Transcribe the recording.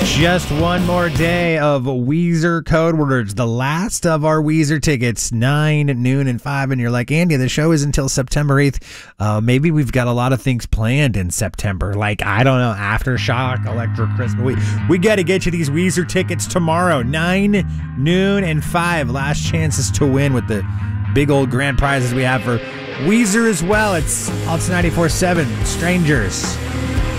Just one more day of Weezer code words. The last of our Weezer tickets, 9, noon, and 5. And you're like, Andy, the show is until September 8th. Maybe we've got a lot of things planned in September. Like, I don't know, Aftershock, Electric Christmas. We got to get you these Weezer tickets tomorrow, 9, noon, and 5. Last chances to win with the big old grand prizes we have for Weezer as well. It's Alts 94.7, Strangers.